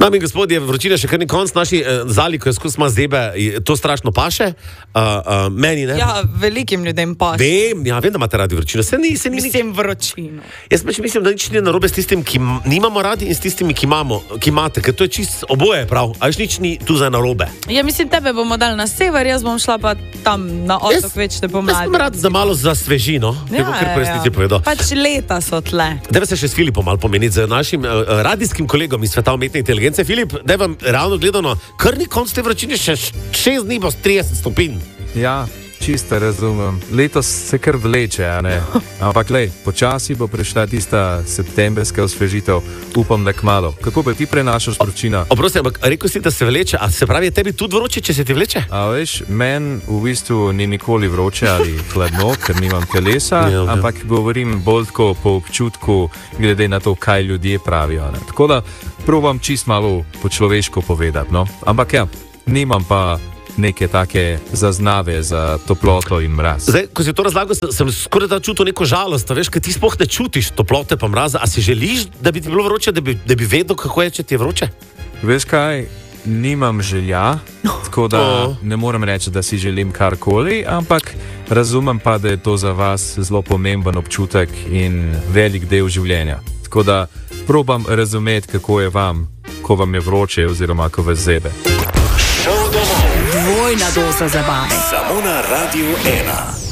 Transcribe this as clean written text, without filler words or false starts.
Dame in gospodje, vročina še kar ni konc, naši Zali, ko je skozi ima zebe, to strašno paše, meni ne. Ja, velikim ljudem paše. Vem, da imate radi vročino. Mislim vročino. Jaz pač mislim, da nič ni narobe s tistim, ki nimamo radi in s tistim, ki imate, ker to je čist oboje prav, a nič ni tu za narobe. Ja, mislim, tebe bomo dali na sever, jaz bom šla pa tam na otok večne pomladi. Jaz sem rad za malo za svežino, Pač leta so tle. Dajva se še s Filipom malo pomeniti, z našim radijskim kolegom iz sveta umetne inteligence. Filip, daj vam realno gledano, kar ni konc te vročine, še 6 dni bo 30 stopinj. Ja, čisto razumem. Letos se kar vleče, a ne? Ampak lej, počasi bo prišla tista septemberska osvežitev, upam, da kmalu. Kako pa ti prenašaš vročino? Oprosti, ampak rekel si, da se vleče, a se pravi, je tebi tudi vroče, če se ti vleče? A veš, meni v bistvu ni nikoli vroče ali hladno, ker nimam telesa, ampak govorim bolj tako po občutku, glede na to, kaj ljudje pravijo. Ne? Tako da probam čist malo po človeško povedati, no? Ampak ja, nimam pa neke take zaznave za toploto in mraz. Zdaj, ko si to razlagal, sem skoraj da čutil neko žalost, veš, ker ti sploh ne čutiš toplote pa mraza, a si želiš, da bi ti bilo vroče, da bi vedel, kako je, če ti je vroče? Veš kaj, nimam želja, tako da ne morem reči, da si želim karkoli, ampak razumem pa, da je to za vas zelo pomemben občutek in velik del življenja. Tako da probam razumeti, kako je vam, ko vam je vroče oziroma ko vas zebe. Dvojna doza zabave. Samo na Radio 1.